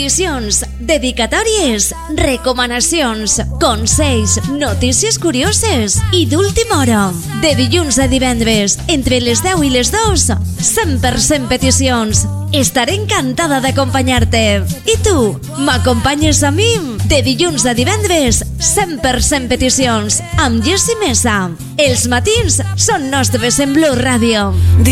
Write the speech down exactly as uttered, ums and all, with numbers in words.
peticions, dedicatòries, recomanacions, consells, notícies curioses i d'última hora. De dilluns a divendres, entre les deu i les dos, cent per cent peticions. Estaré encantada d'acompanyar-te. I tu, m'acompanyes a mi? De dilluns a divendres, cent per cent peticions, amb Jessi Mesa. Els matins són nostres en Blu Radio.